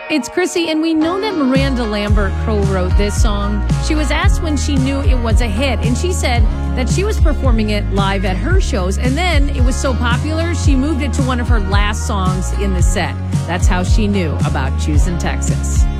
It's Chrissy, and we know that Miranda Lambert co-wrote this song. She was asked when she knew it was a hit, and she said that she was performing it live at her shows, and then it was so popular, she moved it to one of her last songs in the set. That's how she knew about Choosing Texas.